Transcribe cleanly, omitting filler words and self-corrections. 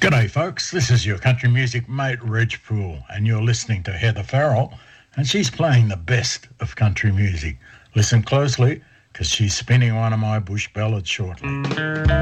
G'day folks, this is your country music mate Reg Poole and you're listening to Heather Farrell and she's playing the best of country music. Listen closely because she's spinning one of my bush ballads shortly.